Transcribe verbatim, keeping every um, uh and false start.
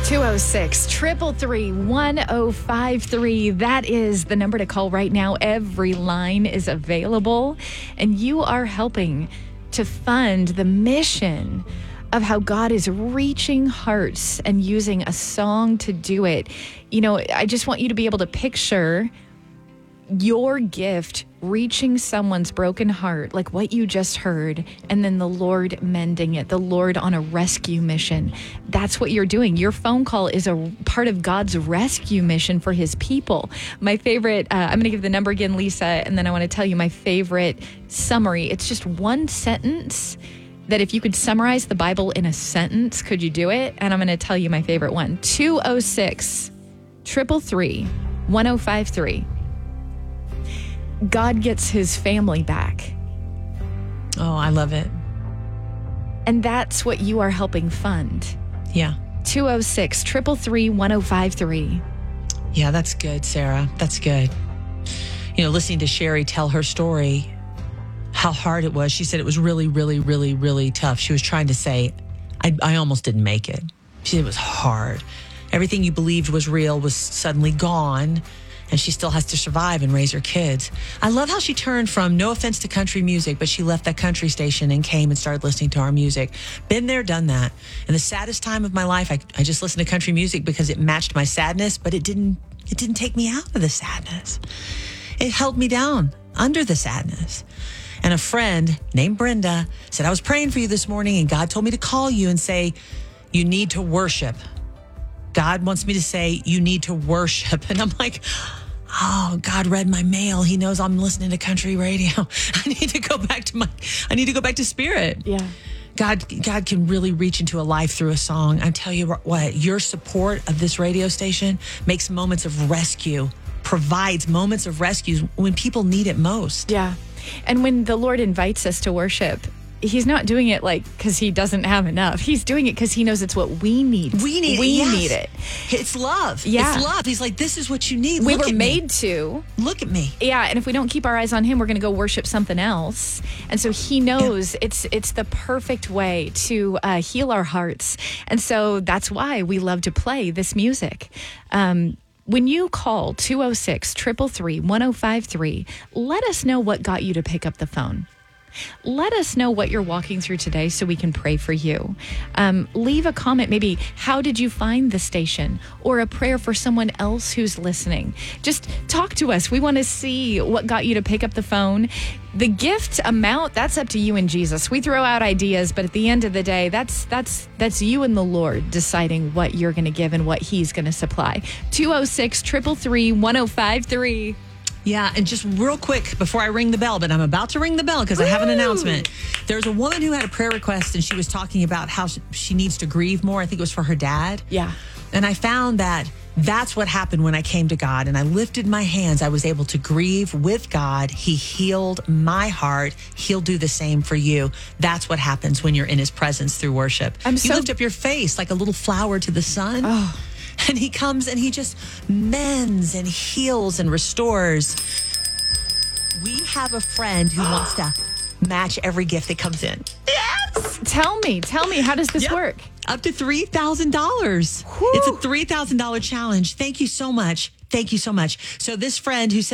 two oh six, three three three, one oh five three. That is the number to call right now. Every line is available, and you are helping to fund the mission of how God is reaching hearts and using a song to do it. You know, I just want you to be able to picture your gift reaching someone's broken heart, like what you just heard, and then the Lord mending it, the Lord on a rescue mission. That's what you're doing. Your phone call is a part of God's rescue mission for his people. My favorite, uh, I'm going to give the number again, Lisa, and then I want to tell you my favorite summary. It's just one sentence that if you could summarize the Bible in a sentence, could you do it? And I'm going to tell you my favorite one. two oh six, three three three, one oh five three. God gets his family back. Oh, I love it. And that's what you are helping fund. Yeah. two oh six, three three three, one oh five three. Yeah, that's good, Sarah. That's good. You know, listening to Sherry tell her story, how hard it was. She said it was really, really, really, really tough. She was trying to say, I, I almost didn't make it. She said it was hard. Everything you believed was real was suddenly gone. And she still has to survive and raise her kids. I love how she turned from, no offense to country music, but she left that country station and came and started listening to our music. Been there, done that. And the saddest time of my life, I, I just listened to country music because it matched my sadness, but it didn't, it didn't take me out of the sadness. It held me down under the sadness. And a friend named Brenda said, I was praying for you this morning and God told me to call you and say, you need to worship. God wants me to say, you need to worship. And I'm like, oh, God read my mail. He knows I'm listening to country radio. I need to go back to my, I need to go back to spirit. Yeah. God, God can really reach into a life through a song. I tell you what, your support of this radio station makes moments of rescue, provides moments of rescue when people need it most. Yeah. And when the Lord invites us to worship, he's not doing it like because he doesn't have enough. He's doing it because he knows it's what we need. We need we it. Yes. need it. It's love. Yeah. It's love. He's like, this is what you need. We Look were at made me. to. Look at me. Yeah, and if we don't keep our eyes on him, we're going to go worship something else. And so he knows yeah. it's it's the perfect way to uh, heal our hearts. And so that's why we love to play this music. Um, when you call two oh six, three three three, one oh five three, let us know what got you to pick up the phone. Let us know what you're walking through today so we can pray for you. Um, leave a comment, maybe, how did you find the station? Or a prayer for someone else who's listening. Just talk to us. We want to see what got you to pick up the phone. The gift amount, that's up to you and Jesus. We throw out ideas, but at the end of the day, that's that's that's you and the Lord deciding what you're going to give and what he's going to supply. two oh six, three three three, one oh five three. Yeah, and just real quick before I ring the bell, but I'm about to ring the bell because I have an announcement. There's a woman who had a prayer request, and she was talking about how she needs to grieve more. I think it was for her dad. Yeah. And I found that that's what happened when I came to God, and I lifted my hands. I was able to grieve with God. He healed my heart. He'll do the same for you. That's what happens when you're in his presence through worship. I'm you so- lift up your face like a little flower to the sun. Oh. And he comes and he just mends and heals and restores. We have a friend who wants to match every gift that comes in. Yes! Tell me, tell me, how does this Yep. work? Up to three thousand dollars. It's a three thousand dollars challenge. Thank you so much. Thank you so much. So this friend who said,